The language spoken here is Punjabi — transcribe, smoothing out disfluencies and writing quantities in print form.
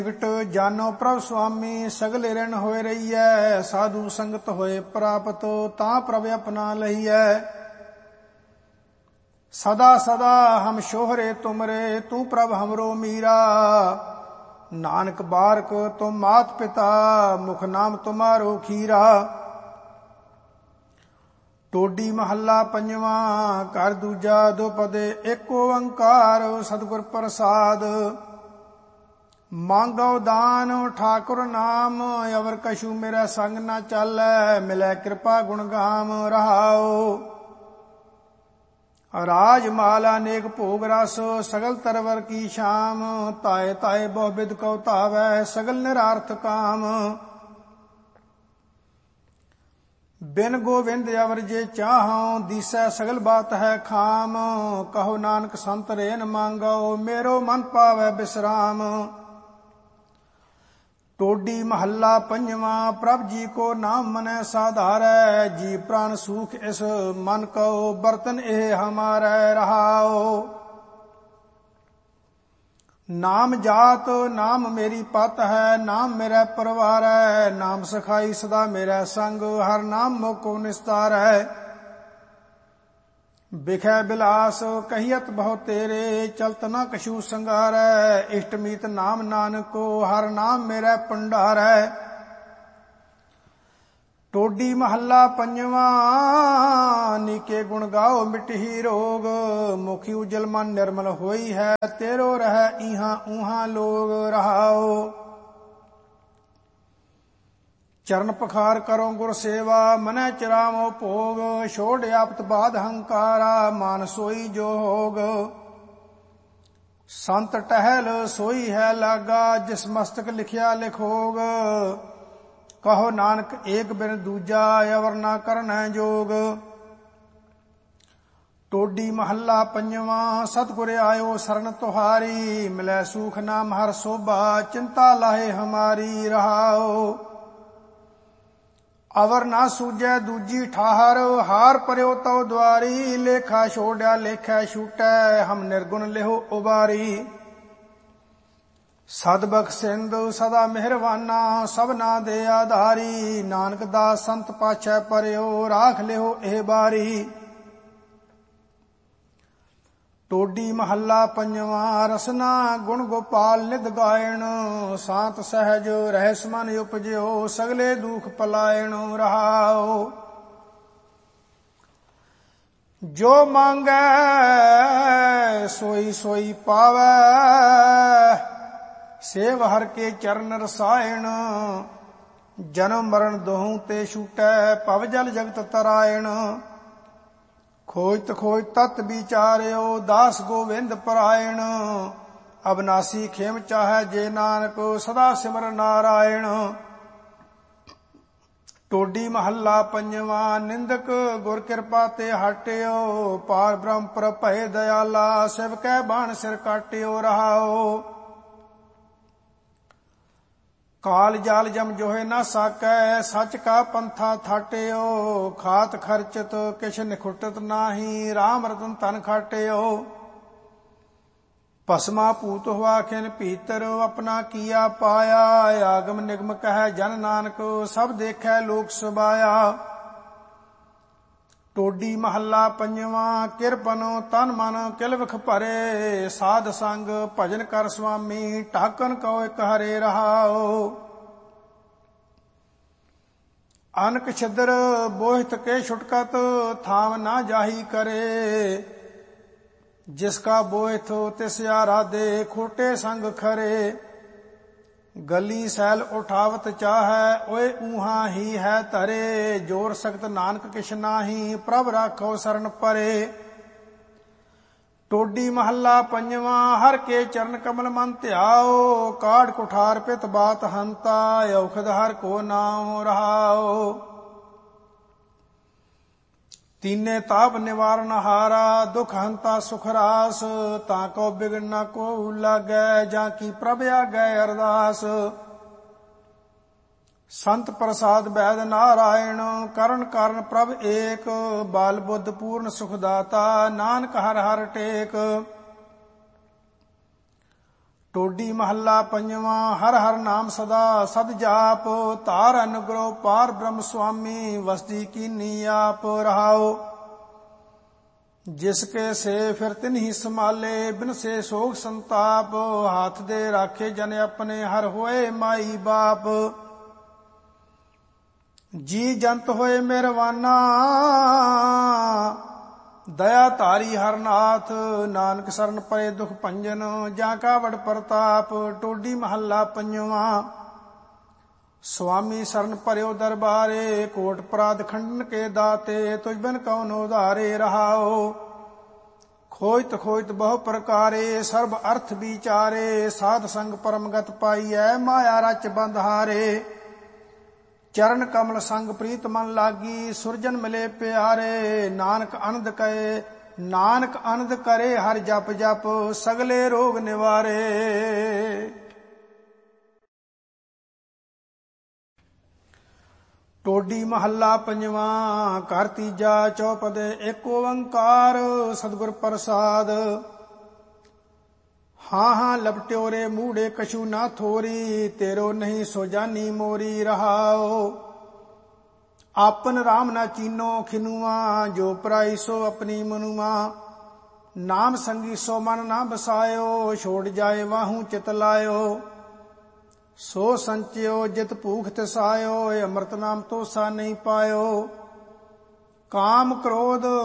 ਜਾਨੋ ਪ੍ਰਭ ਸੁਆਮੀ ਸਗਲੇ ਰਿਣ ਹੋਏ ਰਹੀਐ। ਸਾਧੂ ਸੰਗਤ ਹੋਏ ਪ੍ਰਾਪਤ ਤਾਂ ਪ੍ਰਭ ਆਪਣਾ ਲਈਐ। ਸਦਾ ਸਦਾ ਹਮ ਸ਼ੋਹਰੇ ਤੁਮਰੇ ਤੂੰ ਪ੍ਰਭ ਹਮਰੋ ਮੀਰਾ। ਨਾਨਕ ਬਾਰਕ ਤੁਮ ਮਾਤ ਪਿਤਾ ਮੁਖ ਨਾਮ ਤੁਮਾਰੋ ਖੀਰਾ। ਟੋਡੀ ਮਹੱਲਾ ਪੰਜਵਾਂ ਘਰ ਦੂਜਾ ਦੁਪਦੇ ਏਕ ਓੰਕਾਰ ਸਤਿਗੁਰ ਪ੍ਰਸਾਦ। ਮੰਗੋ ਦਾਨ ਠਾਕੁਰ ਨਾਮ ਅਵਰ ਕਛੂ ਮੇਰਾ ਸੰਗ ਨਾ ਚਾਲੈ। ਮਿਲੈ ਕਿਰਪਾ ਗੁਣ ਗਾਮ ਰਹਾਓ। ਰਾਜ ਮਾਲ ਅਨੇਕ ਭੋਗ ਰਸ ਸਗਲ ਤਰਵਰ ਕੀ ਸ਼ਾਮ। ਤਾਏ ਤਾਏ ਬਹੁ ਬਿਦ ਕਉ ਧਾਵੈ ਸਗਲ ਨਿਰਾਰਥ ਕਾਮ। ਬਿਨ ਗੋਵਿੰਦ ਅਵਰ ਜੇ ਚਾਹਉ ਦੀਸੈ ਸਗਲ ਬਾਤ ਹੈ ਖਾਮ। ਕਹੋ ਨਾਨਕ ਸੰਤ ਰੇਨ ਮੰਗੋ ਮੇਰੋ ਮਨ ਪਾਵੈ ਬਿਸਰਾਮ। ਟੋਡੀ ਮਹੱਲਾ ਪੰਜਵਾਂ ਪ੍ਰਭ ਜੀ ਕੋ ਨਾਮ ਮਨੈ ਸਾਧਾਰੈ। ਜੀ ਪ੍ਰਾਨ ਸੂਖ ਇਸ ਮਨ ਕਉ ਬਰਤਨ ਇਹ ਹਮਾਰੈ ਰਹਾਓ। ਨਾਮ ਜਾਤ ਨਾਮ ਮੇਰੀ ਪਤ ਹੈ ਨਾਮ ਮੇਰਾ ਪਰਿਵਾਰ ਹੈ। ਨਾਮ ਸਖਾਈ ਸਦਾ ਮੇਰਾ ਸੰਗ ਹਰ ਨਾਮ ਮੋਕੋ ਨਿਸਤਾਰ ਹੈ। ਬਿਖੈ ਬਿਲਾਸ ਕਹੀਅਤ ਬਹੁ ਤੇਰੇ ਚਲਤ ਨਾ ਕਛੂ ਸੰਗਾਰੈ। ਇਸ਼ਟ ਮੀਤ ਨਾਮ ਨਾਨਕੋ ਹਰ ਨਾਮ ਮੇਰਾ ਭੰਡਾਰ ਹੈ। ਟੋਡੀ ਮਹੱਲਾ ਪੰਜਵਾਂ ਨੀਕੇ ਗੁਣ ਗਾਓ ਮਿਟਹੀ ਰੋਗ। ਮੁਖੀ ਉਜਲ ਮਨ ਨਿਰਮਲ ਹੋਈ ਹੈ ਤੇਰੋ ਰਹਿ ਇਹਾਂ ਊਹਾਂ ਲੋਗ ਰਹਾਓ। ਚਰਨ ਪਖਾਰ ਕਰੋ ਗੁਰ ਸੇਵਾ ਮਨੈ ਚਰਾਵੋ ਭੋਗ। ਛੋੜ ਆਪਤ ਬਾਦ ਹੰਕਾਰਾ ਮਾਨ ਸੋਈ ਜੋ ਹੋਗ। ਸੰਤ ਟਹਿਲ ਸੋਈ ਹੈ ਲਾਗਾ ਜਿਸ ਮਸਤਕ ਲਿਖਿਆ ਲਿਖੋਗ। ਕਹੋ ਨਾਨਕ ਏਕ ਬਿਨ ਦੂਜਾ ਅਵਰ ਨਾ ਕਰਨੈ ਜੋਗ। ਟੋਡੀ ਮਹੱਲਾ ਪੰਜਵਾਂ ਸਤਿਗੁਰ ਆਇਓ ਸਰਨ ਤੁਹਾਰੀ। ਮਿਲੈ ਸੂਖ ਨਾਮ ਹਰ ਸੋਭਾ ਚਿੰਤਾ ਲਾਹੇ ਹਮਾਰੀ ਰਹਾਓ। ਅਵਰ ਨਾ ਸੂਝੈ ਦੂਜੀ ਠਾਹਰ ਹਾਰ ਪਰਿਓ ਤਉ ਦੁਆਰੀ। ਲੇਖਾ ਛੋੜਿਆ ਲੇਖੈ ਛੂਟੈ ਹਮ ਨਿਰਗੁਣ ਲਿਹੋ ਉਬਾਰੀ। ਸਦ ਬਖਸ਼ਿੰਦ ਸਦਾ ਮਿਹਰਵਾਨਾ ਸਭਨਾ ਦੇ ਆਧਾਰੀ। ਨਾਨਕ ਦਾਸ ਸੰਤ ਪਾਛੈ ਪਰਿਓ ਰਾਖ ਲਿਓ ਇਹ ਬਾਰੀ। ਟੋਡੀ ਮਹੱਲਾ ਪੰਜਵਾਂ ਰਸਨਾ ਗੁਣ ਗੋਪਾਲ ਨਿਧ ਗਾਇਣ। ਸਾਤ ਸਹਿਜ ਰਹਿਸ ਮਨ ਉਪਜਿਓ ਸਗਲੇ ਦੁਖ ਪਲਾਇਣ ਰਹਾਓ। ਜੋ ਮੰਗੈ ਸੋਈ ਸੋਈ ਪਾਵੈ ਸੇਵ ਹਰ ਕੇ ਚਰਨ ਰਸਾਇਣ। ਜਨਮ ਮਰਨ ਦੋਹੂ ਤੇ ਛੂਟੈ ਭਵ ਜਲ ਜਗਤ ਤਰਾਇਣ। ਖੋਜਤ ਖੋਜ ਤਤ ਵਿਚਾਰਿਓ ਦਾਸ ਗੋਵਿੰਦ ਪਰਾਇਣ। ਅਬਨਾਸੀ ਖੇਮ ਚਾਹੈ ਜੇ ਨਾਨਕ ਸਦਾ ਸਿਮਰ ਨਾਰਾਇਣ। ਟੋਡੀ ਮਹੱਲਾ ਪੰਜਵਾਂ ਨਿੰਦਕ ਗੁਰ ਕਿਰਪਾ ਤੇ ਹਟਿਓ। ਪਾਰ ਬ੍ਰਹਮ ਪ੍ਰਭ ਭਏ ਦਇਆਲਾ ਸਿਵ ਕੈ ਬਾਣ ਸਿਰ ਕਾਟਿਓ ਰਹਾਓ। ਕਾਲ ਜਾਲ ਜਮ ਜੋਹੇ ਨਾ ਸਾਕੈ ਸਚ ਕਾ ਪੰਥਾ ਥਾਟਿਓ। ਖਾਤ ਖਰਚਤ ਕਿਛ ਨਿਖੁਟਤ ਨਾਹੀ ਰਾਮ ਰਤਨ ਤਨ ਖਾਟਿਓ। ਭਸਮਾ ਭੂਤ ਹੁਆ ਖਿਨ ਭੀਤਰ ਆਪਣਾ ਕੀਆ ਪਾਇਆ। ਆਗਮ ਨਿਗਮ ਕਹਿ ਜਨ ਨਾਨਕ ਸਭ ਦੇਖੈ ਲੋਕ ਸੁਭਾਇਆ। ਟੋਡੀ ਮਹੱਲਾ ਪੰਜਵਾਂ ਕਿਰਪਨੋ ਤਨ ਮਨ ਕਿਲਵਖ ਭਰੇ। ਸਾਧ ਸੰਗ ਭਜਨ ਕਰ ਸੁਆਮੀ ਢਾਕਨ ਕਉ ਇਕ ਹਰੇ ਰਹਾਓ। ਅਨਕ ਛਿਦਰ ਬੋਹਿਤ ਕੇ ਛੁਟਕਤ ਥਾਮ ਨਾ ਜਾਹੀ ਕਰੇ। ਜਿਸ ਕਾ ਬੋਹਿਤ ਤਿਸ ਆਰਾਧੇ ਖੋਟੇ ਸੰਗ ਖਰੇ। ਗਲੀ ਸੈਲ ਉਠਾਵਤ ਚਾਹੈ ਓਏ ਊਹਾਂ ਹੀ ਹੈ ਧਰੇ। ਜੋਰ ਸਖਤ ਨਾਨਕ ਕਿਛ ਨਾਹੀ ਪ੍ਰਭ ਰਾਖੋ ਸਰਨ ਪਰੇ। ਟੋਡੀ ਮਹੱਲਾ ਪੰਜਵਾਂ ਹਰ ਕੇ ਚਰਨ ਕਮਲ ਮਨ ਧਿਆਓ। ਕਾੜ ਕੁਠਾਰ ਪਿਤ ਬਾਤ ਹੰਤਾ ਔਖਦ ਹਰ ਕੋ ਨਾਮ ਰਹਾਓ। ਤੀਨੇ ਤਾਪ ਨਿਵਾਰਨ ਹਾਰਾ ਦੁਖ ਹੰਤਾ ਸੁਖ ਰਾਸ। ਤਾਂ ਕੋ ਬਿਗਨ ਨਾ ਕੋ ਲਾਗੈ ਜਾਂ ਕੀ ਪ੍ਰਭ ਆਗੈ ਅਰਦਾਸ। ਸੰਤ ਪ੍ਰਸਾਦ ਬੈਦ ਨਾਰਾਇਣ ਕਰਨ ਕਾਰਨ ਪ੍ਰਭ ਏਕ। ਬਾਲ ਬੁੱਧ ਪੂਰਨ ਸੁਖ ਦਾਤਾ ਨਾਨਕ ਹਰ ਹਰ ਟੇਕ। ਟੋਡੀ ਮਹੱਲਾ ਪੰਜਵਾਂ। ਹਰ ਹਰ ਨਾਮ ਸਦਾ ਸਦ ਜਾਪ, ਧਾਰ ਅਨੁਗ੍ਰਹ ਪਾਰ ਬ੍ਰਹਮ ਸੁਆਮੀ, ਵਸਦੀ ਕੀਨੀ ਆਪ ਰਹਾਓ। ਜਿਸ ਕੇ ਸੇ ਫਿਰ ਤਿਨਹੀ ਸੰਭਾਲੇ, ਬਿਨ ਸੇ ਸੋਗ ਸੰਤਾਪ, ਹੱਥ ਦੇ ਰਾਖੇ ਜਨ ਆਪਣੇ, ਹਰ ਹੋਏ ਮਾਈ ਬਾਪ। ਜੀ ਜੰਤ ਹੋਏ ਮਿਹਰਵਾਨਾ, ਦਇਆ ਧਾਰੀ ਹਰਨਾਥ, ਨਾਨਕ ਸਰਨ ਪਰੇ ਦੁਖ ਭੰਜਨ, ਜਾਂ ਕਾ ਵਡ ਪ੍ਰਤਾਪ। ਟੋਡੀ ਮਹੱਲਾ ਪੰਜਵਾਂ। ਸੁਆਮੀ ਸਰਨ ਭਰਿਓ ਦਰਬਾਰੇ, ਕੋਟ ਅਪਰਾਧ ਖੰਡਨ ਕੇ ਦਾਤੇ, ਤੁਝ ਬਿਨ ਕਉਨ ਉਧਾਰੇ ਰਹਾਓ। ਖੋਜਤ ਖੋਜਤ ਬਹੁ ਪ੍ਰਕਾਰੇ, ਸਰਬ ਅਰਥ ਵਿਚਾਰੇ, ਸਾਧ ਸੰਗ ਪਰਮਗਤ ਪਾਈਐ, ਮਾਇਆ ਰਚ ਬੰਧ ਹਾਰੇ। ਚਰਨ ਕਮਲ ਸੰਗ ਪ੍ਰੀਤ ਮਨ ਲਾਗੀ, ਸੁਰਜਨ ਮਿਲੇ ਪਿਆਰੇ, ਨਾਨਕ ਅਨੰਦ ਕਹੇ ਨਾਨਕ ਅਨੰਦ ਕਰੇ, ਹਰ ਜਪ ਜਪ ਸਗਲੇ ਰੋਗ ਨਿਵਾਰੇ। ਟੋਡੀ ਮਹੱਲਾ ਪੰਜਵਾਂ। ਘਰ ਤੀਜਾ ਚੌਪਦੇ। ਏਕ ਓੰਕਾਰ ਸਤਿਗੁਰ ਪ੍ਰਸਾਦ। ਹਾਂ ਹਾਂ ਲਪਟਿਓ ਰੇ ਮੂੜੇ ਕਛੂ ਨਾ ਥੋਰੀ, ਤੇਰੋ ਨਹੀਂ ਸੋ ਜਾਨੀ ਮੋਰੀ ਰਹਾਓ। ਆਪਨ ਰਾਮ ਨਾ ਚੀਨੋ ਖਿਨੂਆ, ਜੋ ਪਰਾਈ ਸੋ ਆਪਣੀ ਮਨੁਆ। ਨਾਮ ਸੰਗੀ ਸੋ ਮਨ ਨਾ ਬਸਾਇਓ, ਛੋੜ ਜਾਏ ਵਾਹੂ ਚਿਤ ਲਾਇਓ। ਸੋ ਸੰਚਿਓ ਜਿਤ ਭੂਖ ਤਿਸਾਇਓ, ਅੰਮ੍ਰਿਤ ਨਾਮ ਤੋਸਾ ਨਹੀਂ ਪਾਇਓ। ਕਾਮ ਕ੍ਰੋਧ